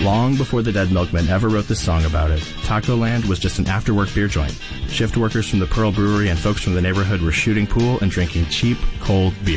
Long before the Dead Milkmen ever wrote this song about it, Taco Land was just an after-work beer joint. Shift workers from the Pearl Brewery and folks from the neighborhood were shooting pool and drinking cheap, cold beer.